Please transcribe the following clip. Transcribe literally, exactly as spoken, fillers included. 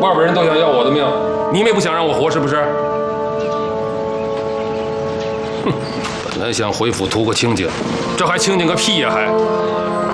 外边人都想要我的命，你们也不想让我活是不是？哼，本来想回府图个清静，这还清静个屁呀还！